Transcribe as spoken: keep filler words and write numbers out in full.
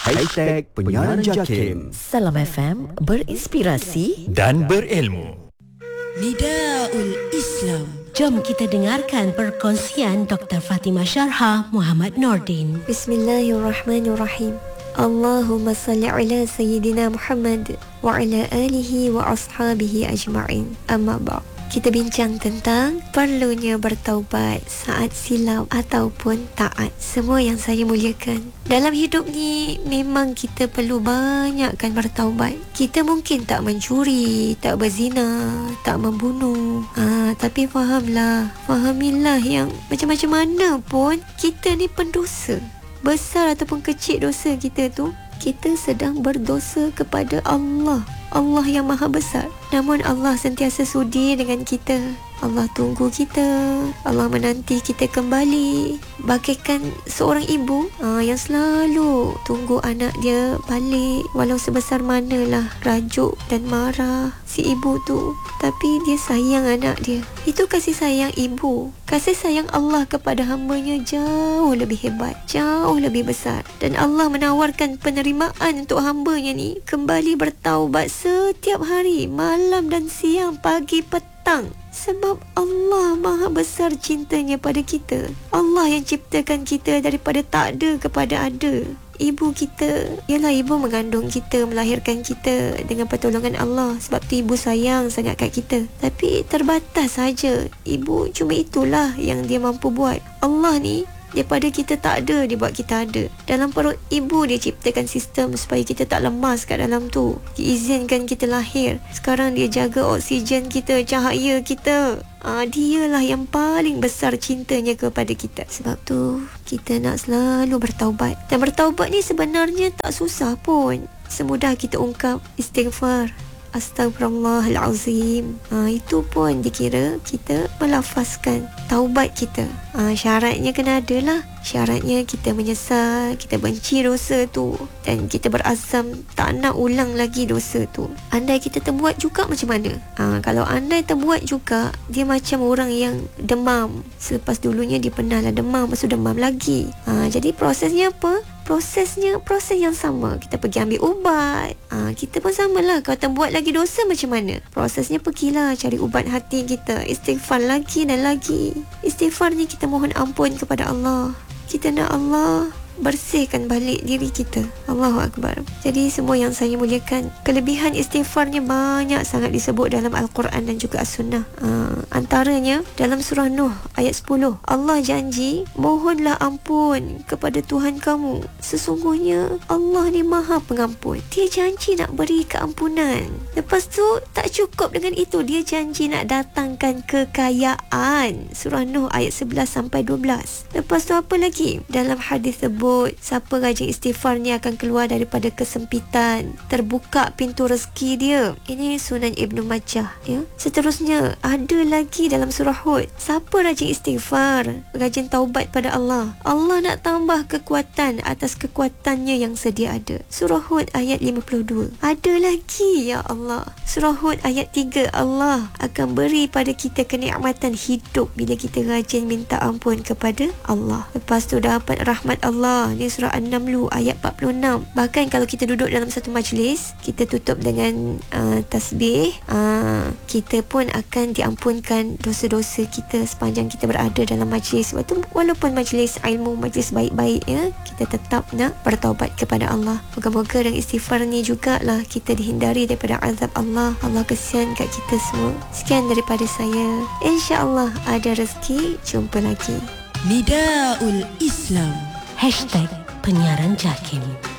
Hashtag Penyiaran Jakim. Salam F M, berinspirasi dan berilmu. Nidaul Islam. Jom kita dengarkan perkongsian Doktor Fatimah Syarha Muhammad Nordin. Bismillahirrahmanirrahim. Allahumma salli ala Sayyidina Muhammad wa ala alihi wa ashabihi ajma'in. Amma ba'd. Kita bincang tentang perlunya bertaubat saat silap ataupun taat. Semua yang saya muliakan, dalam hidup ni memang kita perlu banyakkan bertaubat. Kita mungkin tak mencuri, tak berzina, tak membunuh, ha, tapi fahamlah, fahamilah yang macam-macam mana pun kita ni pendosa. Besar ataupun kecil dosa kita tu, kita sedang berdosa kepada Allah. Allah yang maha besar. Namun Allah sentiasa sudi dengan kita. Allah tunggu kita. Allah menanti kita kembali. Bagaikan seorang ibu aa, yang selalu tunggu anak dia balik, walau sebesar manalah rajuk dan marah si ibu tu, tapi dia sayang anak dia. Itu kasih sayang ibu. Kasih sayang Allah kepada hambanya jauh lebih hebat, jauh lebih besar. Dan Allah menawarkan penerimaan untuk hambanya ni kembali bertaubat setiap hari, malam dan siang, pagi petang. Sebab Allah maha besar cintanya pada kita. Allah yang ciptakan kita daripada tak ada kepada ada. Ibu kita, ialah ibu mengandung kita, melahirkan kita dengan pertolongan Allah. Sebab tu ibu sayang sangat kat kita. Tapi terbatas saja. Ibu cuma itulah yang dia mampu buat. Allah ni, daripada kita tak ada, dia buat kita ada. Dalam perut ibu dia ciptakan sistem supaya kita tak lemas kat dalam tu. Diizinkan kita lahir. Sekarang dia jaga oksigen kita, cahaya kita. Ah, dialah yang paling besar cintanya kepada kita. Sebab tu kita nak selalu bertaubat. Dan bertaubat ni sebenarnya tak susah pun. Semudah kita ungkap istighfar, Astaghfirullahalazim. Ha, itu pun dikira kita melafazkan taubat kita. Ha, syaratnya kena ada lah. Syaratnya kita menyesal, kita benci dosa tu, dan kita berazam tak nak ulang lagi dosa tu. Andai kita terbuat juga macam mana? Ha, kalau andai terbuat juga, dia macam orang yang demam. Selepas dulunya dia pernah lah demam, lepas tu demam lagi. Ha, jadi prosesnya apa? Prosesnya proses yang sama. Kita pergi ambil ubat. Ha, kita pun samalah. Kalau terbuat lagi dosa macam mana? Prosesnya pergilah cari ubat hati kita. Istighfar lagi dan lagi. Istighfar ni kita mohon ampun kepada Allah. Kita nak Allah bersihkan balik diri kita. Allahu Akbar. Jadi semua yang saya muliakan, kelebihan istighfarnya banyak sangat disebut dalam Al-Quran dan juga As-Sunnah. uh, Antaranya dalam surah Nuh ayat sepuluh, Allah janji, mohonlah ampun kepada Tuhan kamu, sesungguhnya Allah ni maha pengampun. Dia janji nak beri keampunan. Lepas tu tak cukup dengan itu, dia janji nak datangkan kekayaan. Surah Nuh ayat sebelas sampai dua belas. Lepas tu apa lagi? Dalam hadis sebut, siapa rajin istighfarnya akan keluar daripada kesempitan, terbuka pintu rezeki dia. Ini Sunan Ibnu Majah, ya. Seterusnya ada lagi dalam surah Hud, siapa rajin istighfar, rajin taubat pada Allah, Allah nak tambah kekuatan atas kekuatannya yang sedia ada. Surah Hud ayat lima puluh dua. Ada lagi, ya Allah. Surah Hud ayat tiga, Allah akan beri pada kita kenikmatan hidup bila kita rajin minta ampun kepada Allah. Lepas tu dapat rahmat Allah. Ni surah An-Naml ayat empat puluh enam. Bahkan kalau kita duduk dalam satu majlis, kita tutup dengan uh, tasbih, uh, kita pun akan diampunkan dosa-dosa kita sepanjang kita berada dalam majlis. Waktu walaupun majlis ilmu, majlis baik-baik, ya, kita tetap nak bertaubat kepada Allah. Moga-moga dengan istighfar ni jugalah kita dihindari daripada azab Allah. Allah kesian kat kita semua. Sekian daripada saya. InsyaAllah ada rezeki, jumpa lagi. Nidaul Islam. Hashtag Penyiaran Jakim.